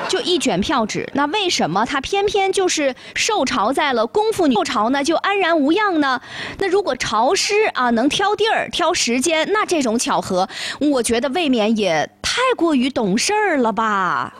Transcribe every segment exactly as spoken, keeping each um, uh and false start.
就一卷票纸，那为什么它偏偏就是受潮在了功夫女受潮呢，就安然无恙呢？那如果潮湿啊能挑地儿、挑时间，那这种巧合，我觉得未免也太过于懂事儿了吧。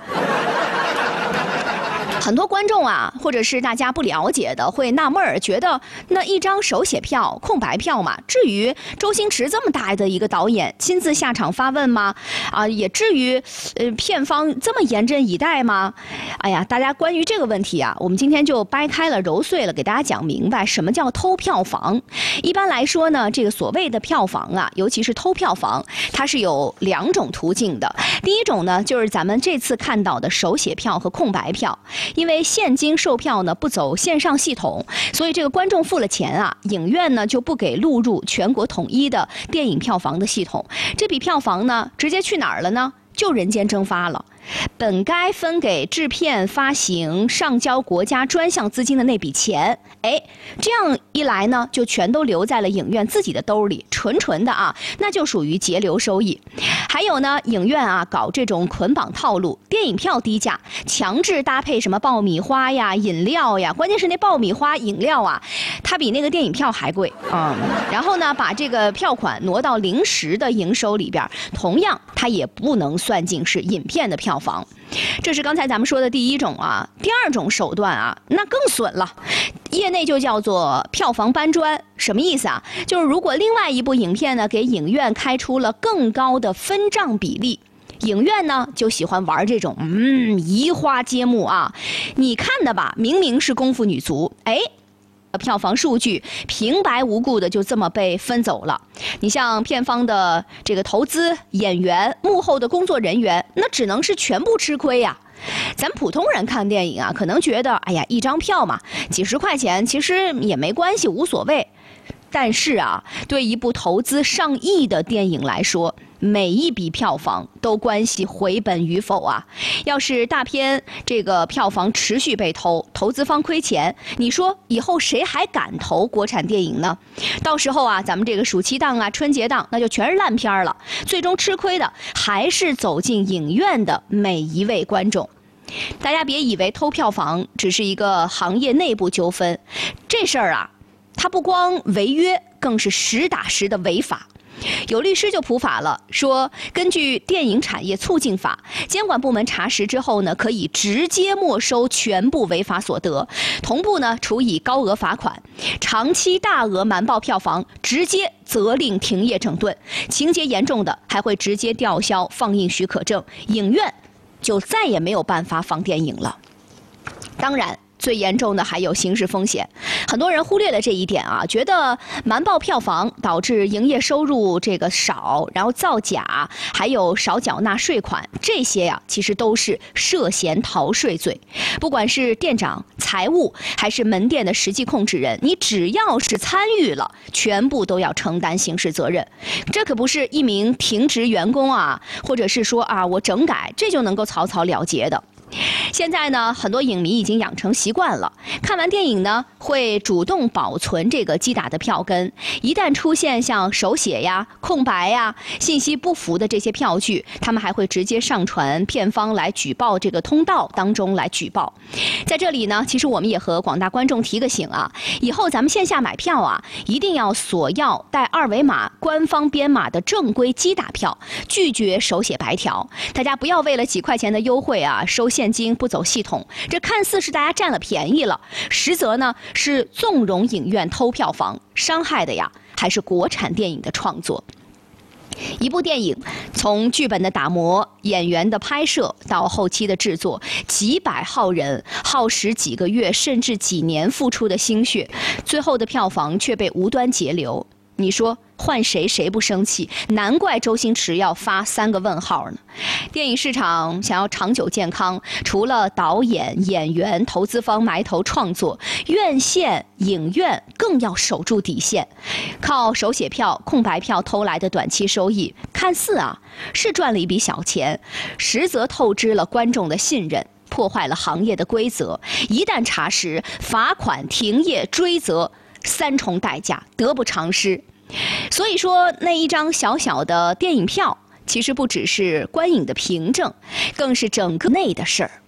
很多观众啊，或者是大家不了解的，会纳闷儿，觉得那一张手写票、空白票嘛，至于周星驰这么大的一个导演亲自下场发问吗？啊，也至于呃片方这么严阵以待吗？哎呀，大家关于这个问题啊，我们今天就掰开了揉碎了，给大家讲明白什么叫偷票房。一般来说呢，这个所谓的票房啊，尤其是偷票房，它是有两种途径的。第一种呢，就是咱们这次看到的手写票和空白票。因为现金售票呢不走线上系统，所以这个观众付了钱啊，影院呢就不给录入全国统一的电影票房的系统，这笔票房呢直接去哪儿了呢？就人间蒸发了。本该分给制片、发行、上交国家专项资金的那笔钱，哎，这样一来呢，就全都留在了影院自己的兜里，纯纯的啊，那就属于节流收益。还有呢，影院啊搞这种捆绑套路，电影票低价，强制搭配什么爆米花呀、饮料呀，关键是那爆米花、饮料啊，它比那个电影票还贵啊、嗯。然后呢，把这个票款挪到零食的营收里边，同样它也不能算进是影片的票房。这是刚才咱们说的第一种啊。第二种手段啊，那更损了，业内就叫做票房搬砖。什么意思啊？就是如果另外一部影片呢给影院开出了更高的分账比例，影院呢就喜欢玩这种嗯移花接木啊。你看的吧，明明是功夫女足，哎，票房数据平白无故的就这么被分走了。你像片方的这个投资、演员、幕后的工作人员，那只能是全部吃亏呀。咱普通人看电影啊，可能觉得哎呀，一张票嘛，几十块钱其实也没关系，无所谓。但是啊，对一部投资上亿的电影来说，每一笔票房都关系回本与否啊！要是大片这个票房持续被偷，投资方亏钱，你说以后谁还敢投国产电影呢？到时候啊，咱们这个暑期档啊、春节档，那就全是烂片了。最终吃亏的还是走进影院的每一位观众。大家别以为偷票房只是一个行业内部纠纷，这事儿啊，它不光违约，更是实打实的违法。有律师就普法了，说根据电影产业促进法，监管部门查实之后呢，可以直接没收全部违法所得，同步呢处以高额罚款，长期大额瞒报票房，直接责令停业整顿，情节严重的还会直接吊销放映许可证，影院就再也没有办法放电影了。当然，最严重的还有刑事风险，很多人忽略了这一点啊，觉得瞒报票房导致营业收入这个少，然后造假，还有少缴纳税款，这些呀、啊、其实都是涉嫌逃税罪。不管是店长、财务还是门店的实际控制人，你只要是参与了，全部都要承担刑事责任。这可不是一名停职员工啊，或者是说啊我整改这就能够草草了结的。现在呢，很多影迷已经养成习惯了，看完电影呢，会主动保存这个击打的票根。一旦出现像手写呀、空白呀、信息不符的这些票据，他们还会直接上传片方来举报这个通道当中来举报。在这里呢，其实我们也和广大观众提个醒啊，以后咱们线下买票啊，一定要索要带二维码、官方编码的正规击打票，拒绝手写白条。大家不要为了几块钱的优惠啊，收现金不走系统，这看似是大家占了便宜了，实则呢是纵容影院偷票房，伤害的呀还是国产电影的创作。一部电影从剧本的打磨、演员的拍摄到后期的制作，几百号人耗时几个月甚至几年付出的心血，最后的票房却被无端截留，你说换谁谁不生气？难怪周星驰要发三个问号呢。电影市场想要长久健康，除了导演、演员、投资方埋头创作，院线、影院更要守住底线。靠手写票、空白票偷来的短期收益，看似啊是赚了一笔小钱，实则透支了观众的信任，破坏了行业的规则。一旦查实，罚款、停业、追责三重代价，得不偿失。所以说，那一张小小的电影票，其实不只是观影的凭证，更是整个内的事儿。